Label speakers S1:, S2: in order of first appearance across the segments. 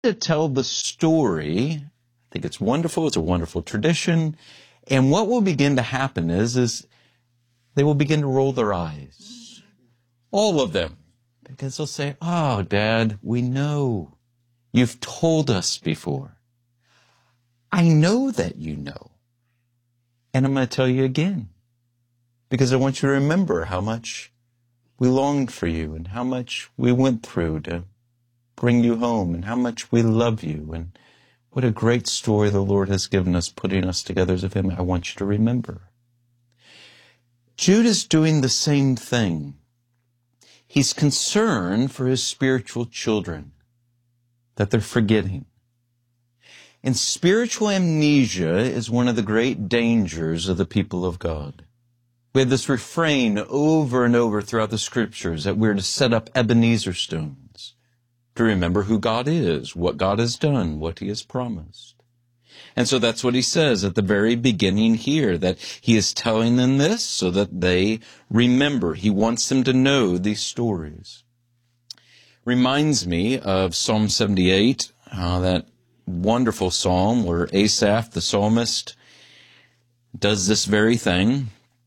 S1: to tell the story. I think it's wonderful. It's a wonderful tradition. And what will begin to happen is they will begin to roll their eyes. All of them. Because they'll say, "Oh, Dad, we know. You've told us before. I know that you know. And I'm going to tell you again. Because I want you to remember how much we longed for you and how much we went through to bring you home and how much we love you and what a great story the Lord has given us, putting us together as a family. I want you to remember." Jude is doing the same thing. He's concerned for his spiritual children, that they're forgetting. And spiritual amnesia is one of the great dangers of the people of God. We have this refrain over and over throughout the Scriptures that we're to set up Ebenezer stones to remember who God is, what God has done, what He has promised. And so that's what he says at the very beginning here, that he is telling them this so that they remember. He wants them to know these stories. Reminds me of Psalm 78, that wonderful psalm where Asaph, the psalmist, does this very thing.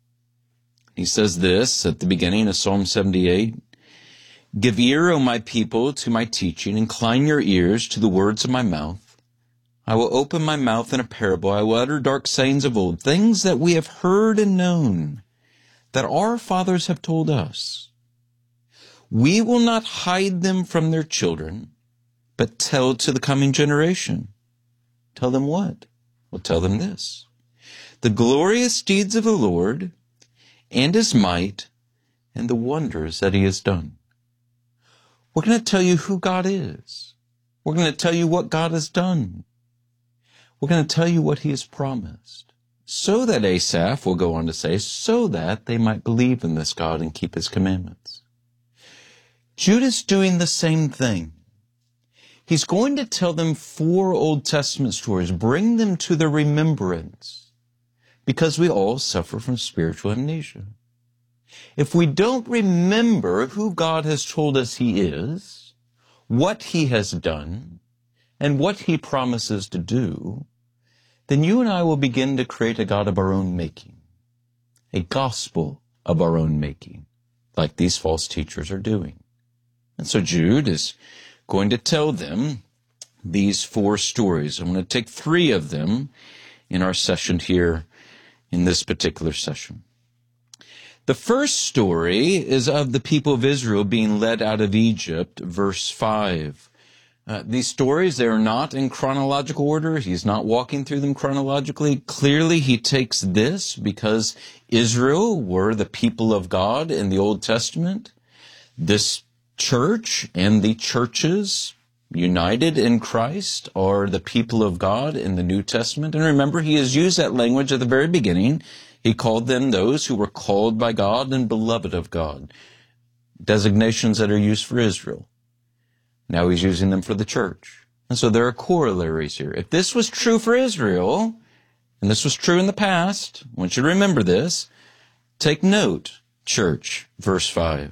S1: He says this at the beginning of Psalm 78, "Give ear, O my people, to my teaching. Incline your ears to the words of my mouth. I will open my mouth in a parable. I will utter dark sayings of old, things that we have heard and known, that our fathers have told us. We will not hide them from their children, but tell to the coming generation." Tell them what? Well, tell them this: "The glorious deeds of the Lord, and His might, and the wonders that He has done." We're going to tell you who God is. We're going to tell you what God has done. We're going to tell you what He has promised. So that, Asaph will go on to say, so that they might believe in this God and keep His commandments. Jude is doing the same thing. He's going to tell them 4 Old Testament stories, bring them to their remembrance, because we all suffer from spiritual amnesia. If we don't remember who God has told us He is, what He has done, and what He promises to do, then you and I will begin to create a God of our own making, a gospel of our own making, like these false teachers are doing. And so Jude is going to tell them these 4 stories. I'm going to take 3 of them in our session here in this particular session. The first story is of the people of Israel being led out of Egypt, verse 5. These stories, they are not in chronological order. He's not walking through them chronologically. Clearly, he takes this because Israel were the people of God in the Old Testament. This church and the churches united in Christ are the people of God in the New Testament. And remember, he has used that language at the very beginning. He called them those who were called by God and beloved of God. Designations that are used for Israel. Now he's using them for the church. And so there are corollaries here. If this was true for Israel, and this was true in the past, I want you to remember this. Take note, church, verse 5.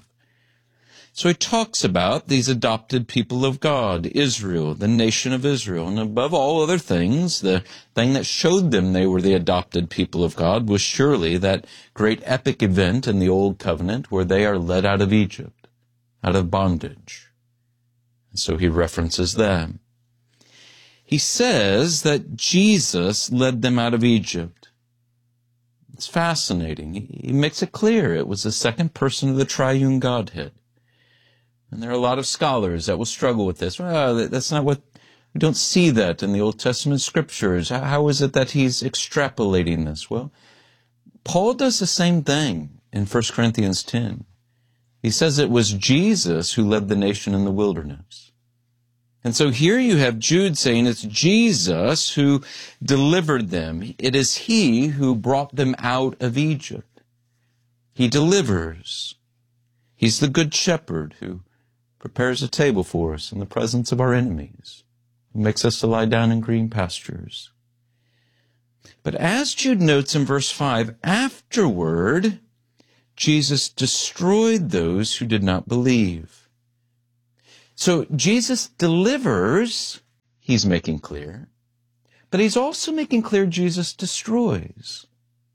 S1: So he talks about these adopted people of God, Israel, the nation of Israel. And above all other things, the thing that showed them they were the adopted people of God was surely that great epic event in the Old Covenant where they are led out of Egypt, out of bondage. And so he references them. He says that Jesus led them out of Egypt. It's fascinating. He makes it clear it was the second person of the triune Godhead. And there are a lot of scholars that will struggle with this. Well, that's not what, we don't see that in the Old Testament scriptures. How is it that he's extrapolating this? Well, Paul does the same thing in 1 Corinthians 10. He says it was Jesus who led the nation in the wilderness. And so here you have Jude saying it's Jesus who delivered them. It is He who brought them out of Egypt. He delivers. He's the good shepherd who prepares a table for us in the presence of our enemies, who makes us to lie down in green pastures. But as Jude notes in verse 5, afterward, Jesus destroyed those who did not believe. So Jesus delivers, he's making clear. But he's also making clear Jesus destroys.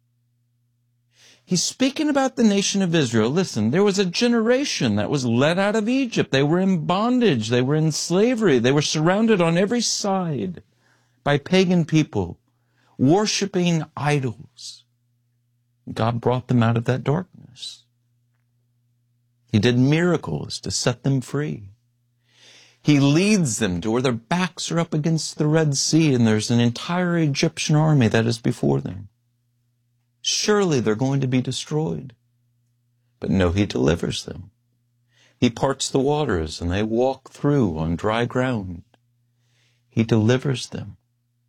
S1: He's speaking about the nation of Israel. Listen, there was a generation that was led out of Egypt. They were in bondage. They were in slavery. They were surrounded on every side by pagan people, worshiping idols. God brought them out of that darkness. He did miracles to set them free. He leads them to where their backs are up against the Red Sea and there's an entire Egyptian army that is before them. Surely they're going to be destroyed. But no, he delivers them. He parts the waters and they walk through on dry ground. He delivers them.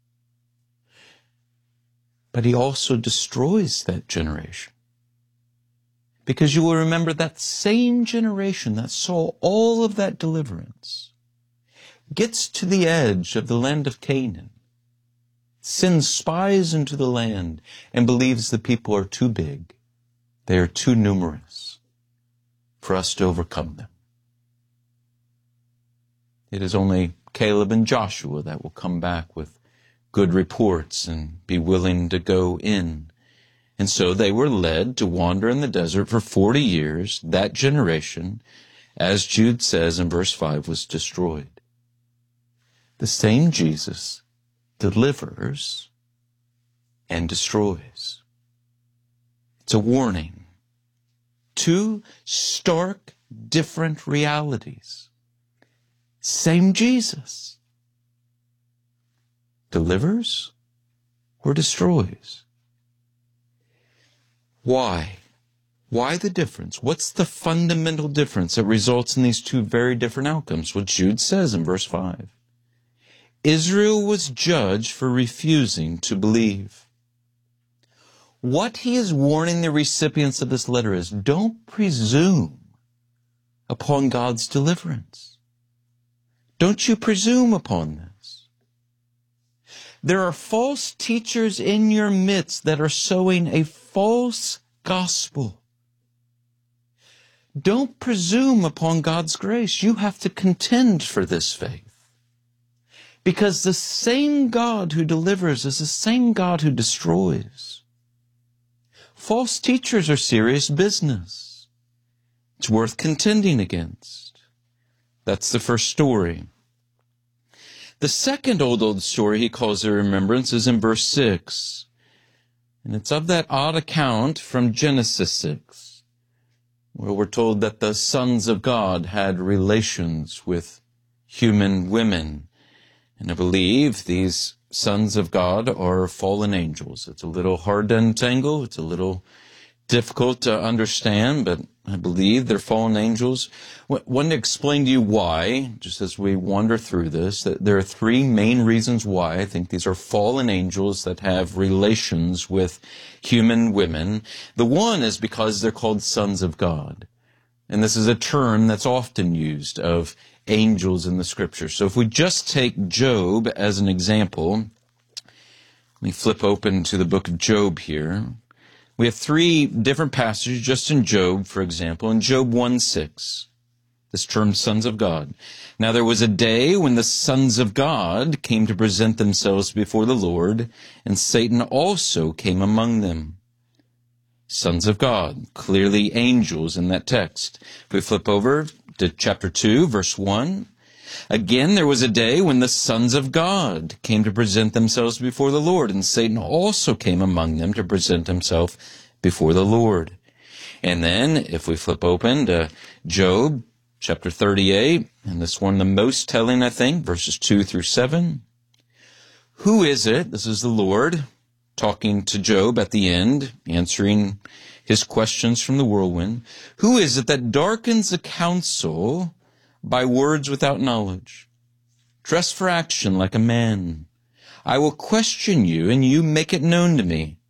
S1: But he also destroys that generation. Because you will remember that same generation that saw all of that deliverance gets to the edge of the land of Canaan, sends spies into the land, and believes the people are too big. They are too numerous for us to overcome them. It is only Caleb and Joshua that will come back with good reports and be willing to go in. And so they were led to wander in the desert for 40 years. That generation, as Jude says in verse 5, was destroyed. The same Jesus delivers and destroys. It's a warning. Two stark, different realities. Same Jesus. Delivers or destroys. Why? Why the difference? What's the fundamental difference that results in these two very different outcomes? What Jude says in verse 5. Israel was judged for refusing to believe. What he is warning the recipients of this letter is, don't presume upon God's deliverance. Don't you presume upon this. There are false teachers in your midst that are sowing a false gospel. Don't presume upon God's grace. You have to contend for this faith. Because the same God who delivers is the same God who destroys. False teachers are serious business. It's worth contending against. That's the first story. The second old story he calls to remembrance is in verse 6. And it's of that odd account from Genesis 6, where we're told that the sons of God had relations with human women. And I believe these sons of God are fallen angels. It's a little hard to untangle. It's a little difficult to understand, but I believe they're fallen angels. I want to explain to you why, just as we wander through this, that there are three main reasons why I think these are fallen angels that have relations with human women. The one is because they're called sons of God. And this is a term that's often used of angels in the Scripture. So if we just take Job as an example, let me flip open to the book of Job here. We have three different passages just in Job, for example. In Job 1:6, this term sons of God. Now there was a day when the sons of God came to present themselves before the Lord, and Satan also came among them. Sons of God, clearly angels in that text. If we flip over to chapter 2, verse 1. Again, there was a day when the sons of God came to present themselves before the Lord, and Satan also came among them to present himself before the Lord. And then, if we flip open to Job, chapter 38, and this one the most telling, I think, verses 2 through 7. Who is it, this is the Lord, talking to Job at the end, answering his questions from the whirlwind. Who is it that darkens the counsel by words without knowledge? Dress for action like a man. I will question you, and you make it known to me.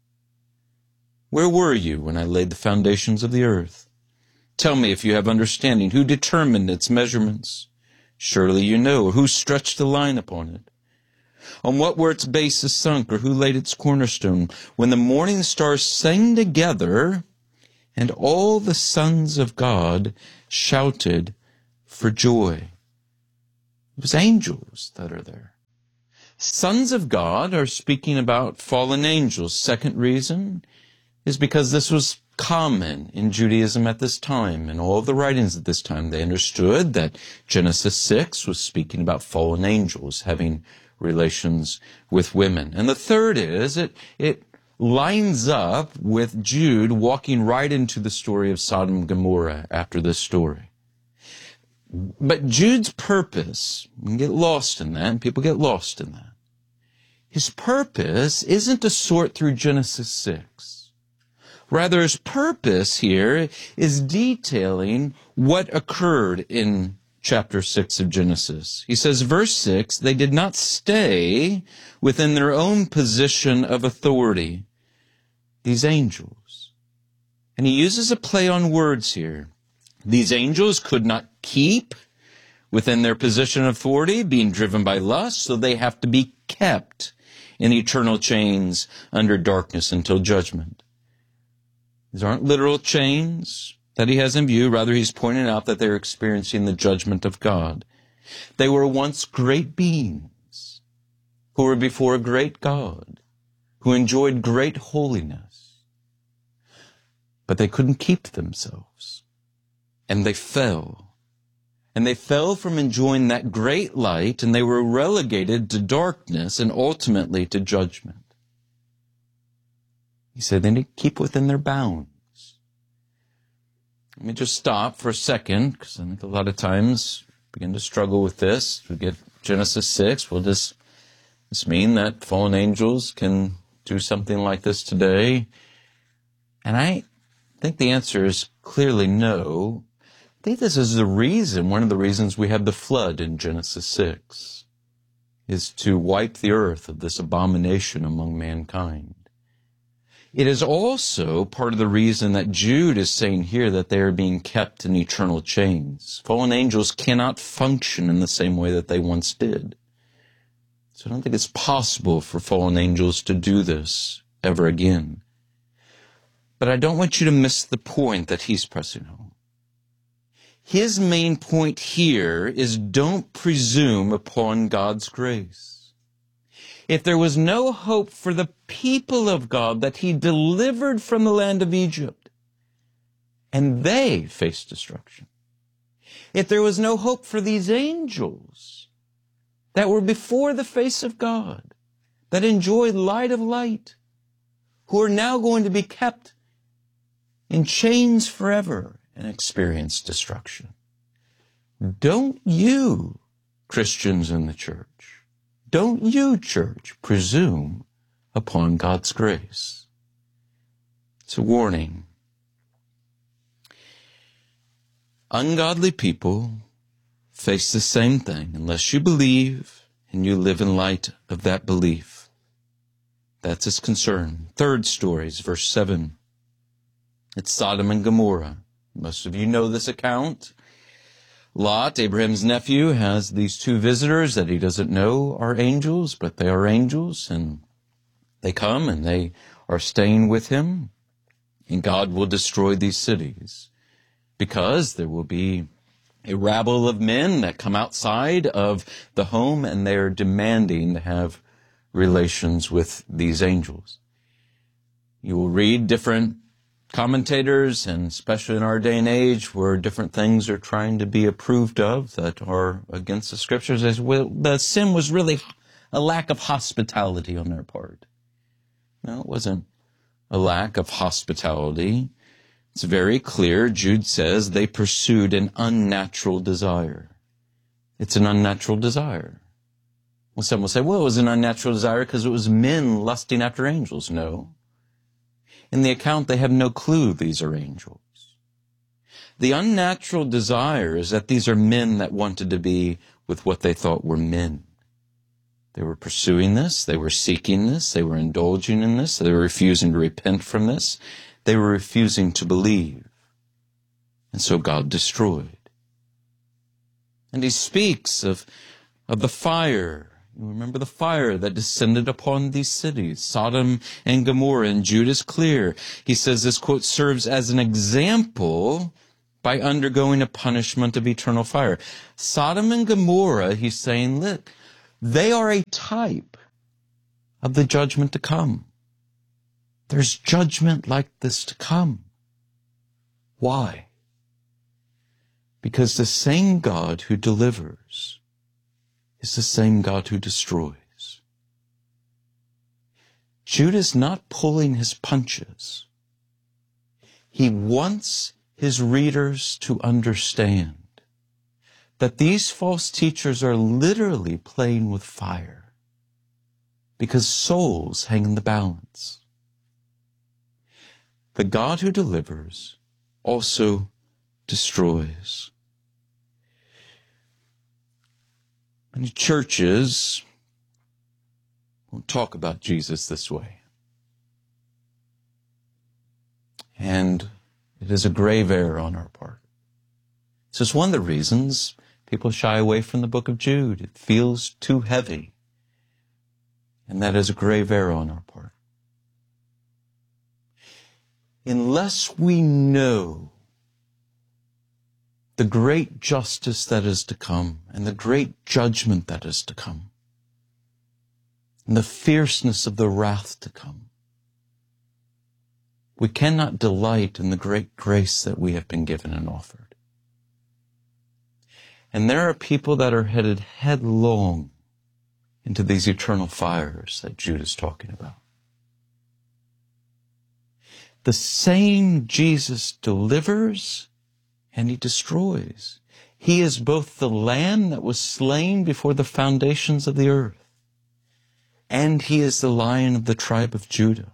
S1: Where were you when I laid the foundations of the earth? Tell me if you have understanding. Who determined its measurements? Surely you know. Who stretched the line upon it? On what were its bases sunk, or who laid its cornerstone? When the morning stars sang together, and all the sons of God shouted for joy. It was angels that are there. Sons of God are speaking about fallen angels. Second reason is because this was common in Judaism at this time. In all of the writings at this time, they understood that Genesis 6 was speaking about fallen angels having relations with women. And the third is it lines up with Jude walking right into the story of Sodom and Gomorrah after this story. But Jude's purpose, we can get lost in that, and people get lost in that. His purpose isn't to sort through Genesis 6. Rather, his purpose here is detailing what occurred in chapter 6 of Genesis. He says, verse 6, they did not stay within their own position of authority, these angels. And he uses a play on words here. These angels could not keep within their position of authority, being driven by lust, so they have to be kept in eternal chains under darkness until judgment. These aren't literal chains that he has in view. Rather, he's pointing out that they're experiencing the judgment of God. They were once great beings who were before a great God, who enjoyed great holiness. But they couldn't keep themselves. And they fell. And they fell from enjoying that great light, and they were relegated to darkness and ultimately to judgment. He said they need to keep within their bounds. Let me just stop for a second, because I think a lot of times we begin to struggle with this. We get Genesis 6. Well, does this mean that fallen angels can do something like this today? And I think the answer is clearly no. I think this is one of the reasons we have the flood in Genesis 6, is to wipe the earth of this abomination among mankind. It is also part of the reason that Jude is saying here that they are being kept in eternal chains. Fallen angels cannot function in the same way that they once did. So I don't think it's possible for fallen angels to do this ever again. But I don't want you to miss the point that he's pressing home. His main point here is don't presume upon God's grace. If there was no hope for the people of God that he delivered from the land of Egypt, and they faced destruction, if there was no hope for these angels that were before the face of God, that enjoyed light of light, who are now going to be kept in chains forever and experience destruction. Don't you, Christians in the church, don't you, church, presume upon God's grace. It's a warning. Ungodly people face the same thing unless you believe and you live in light of that belief. That's his concern. Third story is verse 7. It's Sodom and Gomorrah. Most of you know this account. Lot, Abraham's nephew, has these two visitors that he doesn't know are angels, but they are angels, and they come and they are staying with him, and God will destroy these cities because there will be a rabble of men that come outside of the home, and they are demanding to have relations with these angels. You will read different commentators, and especially in our day and age where different things are trying to be approved of that are against the scriptures, as well, the sin was really a lack of hospitality on their part. No, it wasn't a lack of hospitality. It's very clear. Jude says they pursued an unnatural desire. It's an unnatural desire. Well, some will say, well, it was an unnatural desire because it was men lusting after angels. No. In the account, they have no clue these are angels. The unnatural desire is that these are men that wanted to be with what they thought were men. They were pursuing this. They were seeking this. They were indulging in this. They were refusing to repent from this. They were refusing to believe. And so God destroyed. And he speaks of the fire. You remember the fire that descended upon these cities, Sodom and Gomorrah, and Jude is clear. He says this quote serves as an example by undergoing a punishment of eternal fire. Sodom and Gomorrah, he's saying, look, They are a type of the judgment to come. There's judgment like this to come. Why? Because the same God who delivers is the same God who destroys. Judah's not pulling his punches. He wants his readers to understand that these false teachers are literally playing with fire because souls hang in the balance. The God who delivers also destroys. Many churches won't talk about Jesus this way. And it is a grave error on our part. This is one of the reasons people shy away from the book of Jude. It feels too heavy. And that is a grave error on our part. Unless we know the great justice that is to come and the great judgment that is to come and the fierceness of the wrath to come, we cannot delight in the great grace that we have been given and offered. And there are people that are headed headlong into these eternal fires that Jude is talking about. The same Jesus delivers and he destroys. He is both the Lamb that was slain before the foundations of the earth, and he is the Lion of the tribe of Judah.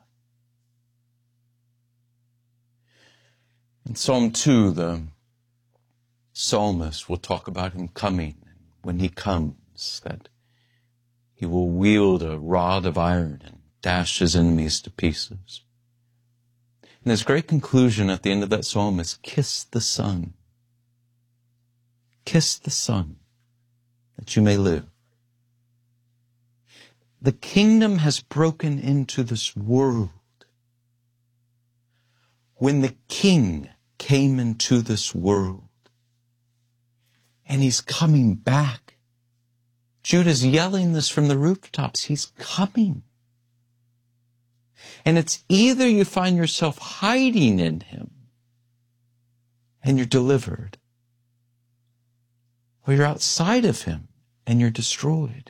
S1: In Psalm 2, the psalmist will talk about him coming. When he comes, that he will wield a rod of iron and dash his enemies to pieces. And his great conclusion at the end of that psalm is, kiss the Son. Kiss the Son, that you may live. The kingdom has broken into this world. When the King came into this world, and he's coming back. Jude is yelling this from the rooftops. He's coming. And it's either you find yourself hiding in him and you're delivered, or you're outside of him and you're destroyed.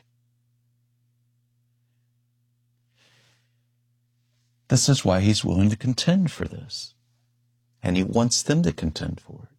S1: This is why he's willing to contend for this. And he wants them to contend for it.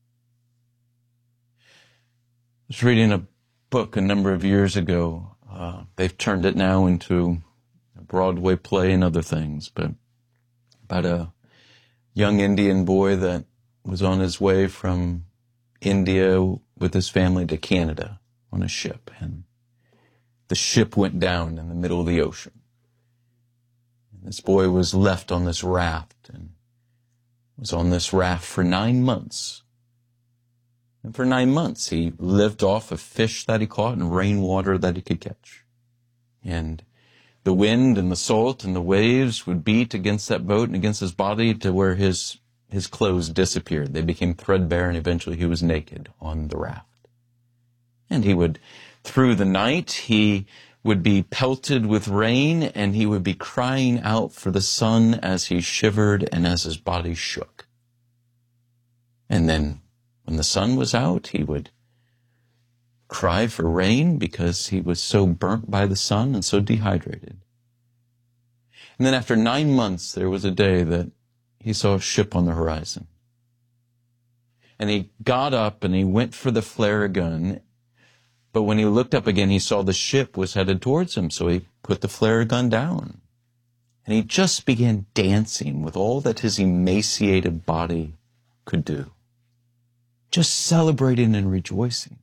S1: I was reading a book a number of years ago. They've turned it now into a Broadway play and other things, but about a young Indian boy that was on his way from India with his family to Canada on a ship, and the ship went down in the middle of the ocean. And this boy was left on this raft and was on this raft for 9 months. And for 9 months, he lived off of fish that he caught and rainwater that he could catch. And the wind and the salt and the waves would beat against that boat and against his body to where his clothes disappeared. They became threadbare, and eventually he was naked on the raft. And he would, through the night, he would be pelted with rain, and he would be crying out for the sun as he shivered and as his body shook. And then when the sun was out, he would cry for rain because he was so burnt by the sun and so dehydrated. And then after 9 months, there was a day that he saw a ship on the horizon. And he got up and he went for the flare gun. But when he looked up again, he saw the ship was headed towards him. So he put the flare gun down. And he just began dancing with all that his emaciated body could do. Just celebrating and rejoicing.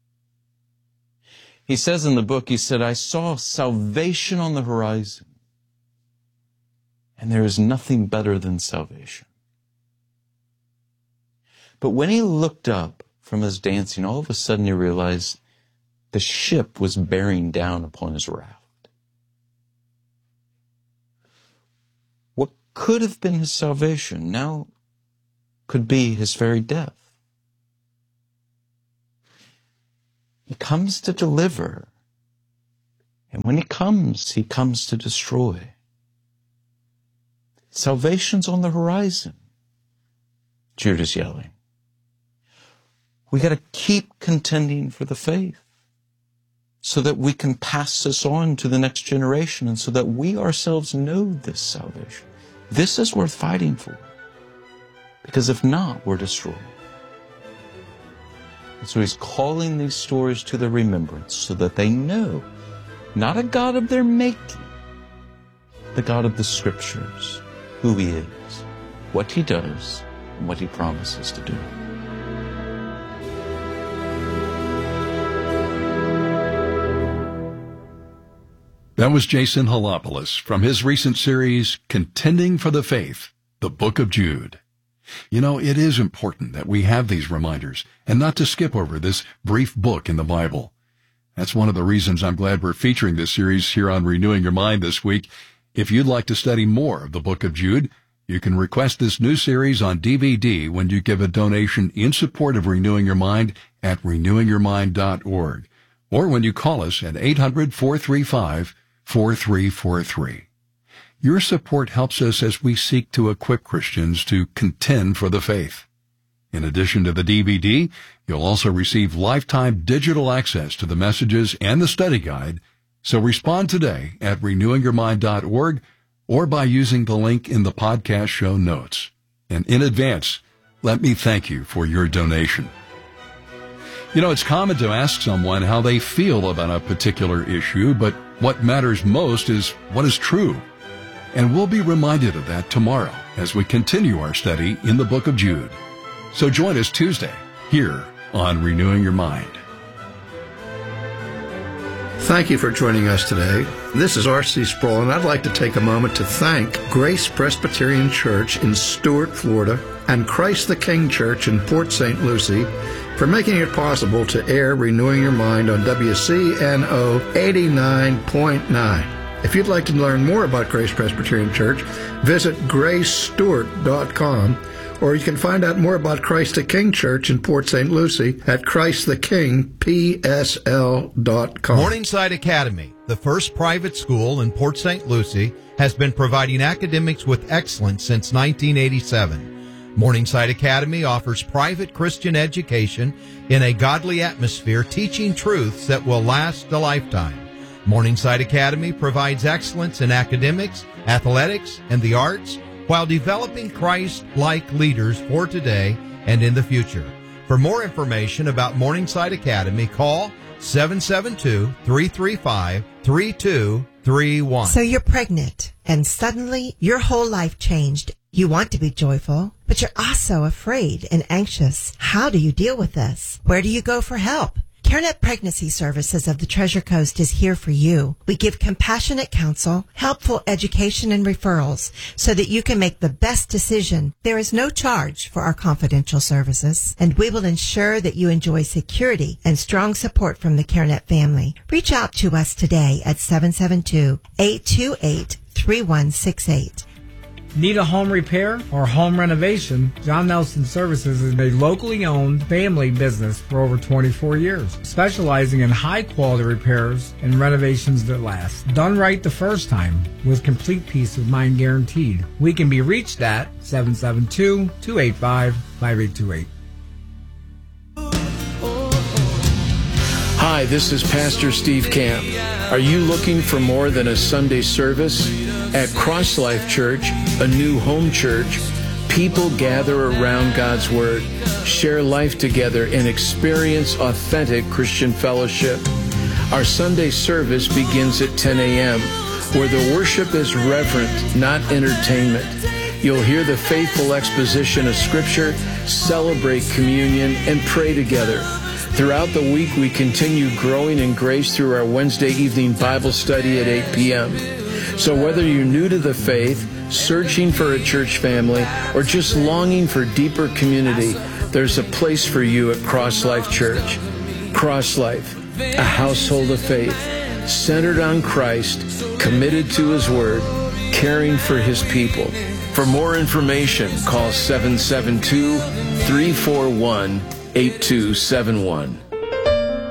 S1: He says in the book, he said, I saw salvation on the horizon. And there is nothing better than salvation. But when he looked up from his dancing, all of a sudden he realized the ship was bearing down upon his raft. What could have been his salvation now could be his very death. He comes to deliver, And when he comes to destroy. Salvation's on the horizon, Jude is yelling. We got to keep contending for the faith so that we can pass this on to the next generation and so that we ourselves know this salvation. This is worth fighting for, because if not, we're destroyed. And so he's calling these stories to their remembrance so that they know not a God of their making, the God of the Scriptures, who he is, what he does, and what he promises to do.
S2: That was Jason Halopoulos from his recent series, Contending for the Faith, the Book of Jude. You know, it is important that we have these reminders and not to skip over this brief book in the Bible. That's one of the reasons I'm glad we're featuring this series here on Renewing Your Mind this week. If you'd like to study more of the Book of Jude, you can request this new series on DVD when you give a donation in support of Renewing Your Mind at renewingyourmind.org, or when you call us at 800-435-4343. Your support helps us as we seek to equip Christians to contend for the faith. In addition to the DVD, you'll also receive lifetime digital access to the messages and the study guide. So respond today at renewingyourmind.org or by using the link in the podcast show notes. And in advance, let me thank you for your donation. You know, it's common to ask someone how they feel about a particular issue, but what matters most is what is true. And we'll be reminded of that tomorrow as we continue our study in the Book of Jude. So join us Tuesday here on Renewing Your Mind.
S3: Thank you for joining us today. This is R.C. Sproul, and I'd like to take a moment to thank Grace Presbyterian Church in Stuart, Florida, and Christ the King Church in Port St. Lucie for making it possible to air Renewing Your Mind on WCNO 89.9. If you'd like to learn more about Grace Presbyterian Church, visit gracestewart.com, or you can find out more about Christ the King Church in Port St. Lucie at christthekingpsl.com.
S4: Morningside Academy, the first private school in Port St. Lucie, has been providing academics with excellence since 1987. Morningside Academy offers private Christian education in a godly atmosphere, teaching truths that will last a lifetime. Morningside Academy provides excellence in academics, athletics, and the arts, while developing Christ-like leaders for today and in the future. For more information about Morningside Academy, call 772-335-3231.
S5: So you're pregnant, and suddenly your whole life changed. You want to be joyful, but you're also afraid and anxious. How do you deal with this? Where do you go for help? CareNet Pregnancy Services of the Treasure Coast is here for you. We give compassionate counsel, helpful education, and referrals so that you can make the best decision. There is no charge for our confidential services, and we will ensure that you enjoy security and strong support from the CareNet family. Reach out to us today at 772-828-3168.
S6: Need a home repair or home renovation? John Nelson Services is a locally owned family business for over 24 years, specializing in high-quality repairs and renovations that last. Done right the first time, with complete peace of mind guaranteed. We can be reached at 772-285-5828.
S7: Hi, this is Pastor Steve Camp. Are you looking for more than a Sunday service? At Cross Life Church, a new home church, people gather around God's Word, share life together, and experience authentic Christian fellowship. Our Sunday service begins at 10 a.m., where the worship is reverent, not entertainment. You'll hear the faithful exposition of Scripture, celebrate communion, and pray together. Throughout the week, we continue growing in grace through our Wednesday evening Bible study at 8 p.m. So whether you're new to the faith, searching for a church family, or just longing for deeper community, there's a place for you at Cross Life Church. Cross Life, a household of faith, centered on Christ, committed to His Word, caring for His people. For more information, call 772-341-8271.